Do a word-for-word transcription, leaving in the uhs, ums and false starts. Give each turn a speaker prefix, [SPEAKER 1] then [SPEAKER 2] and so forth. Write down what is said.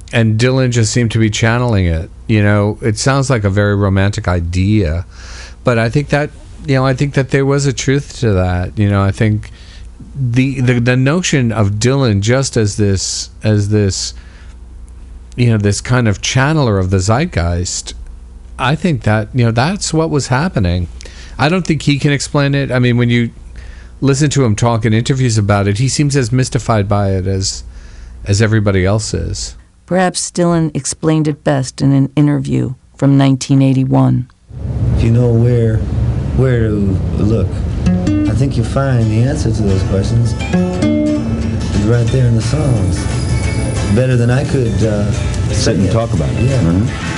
[SPEAKER 1] and Dylan just seemed to be channeling it. You know, it sounds like a very romantic idea, but I think that, you know, I think that there was a truth to that. You know, I think the the, the notion of Dylan just as this as this, you know, this kind of channeler of the zeitgeist, I think that, you know, that's what was happening. I don't think he can explain it. I mean, when you listen to him talk in interviews about it, he seems as mystified by it as as everybody else is.
[SPEAKER 2] Perhaps Dylan explained it best in an interview from nineteen eighty-one.
[SPEAKER 3] If you know where where to look, I think you'll find the answer to those questions is right there in the songs. Better than I could uh,
[SPEAKER 4] sit and talk about it.
[SPEAKER 3] Yeah.
[SPEAKER 4] Mm-hmm.